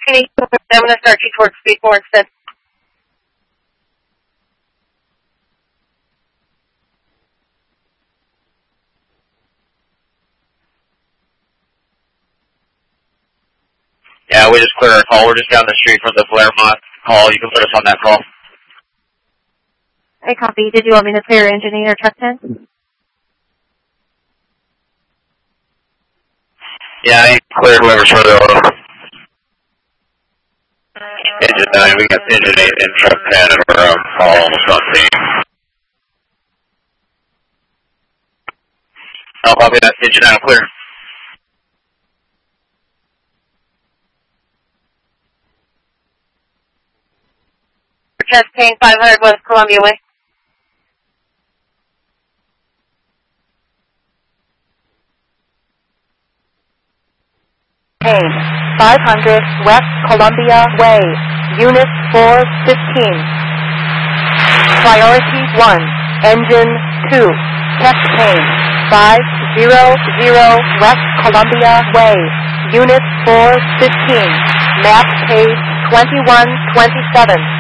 I'm going to start you towards speed 4 instead. Yeah, we just cleared our call. We're just down the street from the Claremont call. You can put us on that call. Hey, copy. Did you want me to clear engineer truck 10? Yeah, I cleared whoever's further over. Engine 9, we got engine 8 and truck 10 and we're all almost on scene. I'll copy that. Engine 9 clear. Chastain 500 West Columbia Way. Kane, 500 West Columbia Way, Unit 415. Priority 1, Engine 2, Test Kane, 500 West Columbia Way, Unit 415, map page 2127.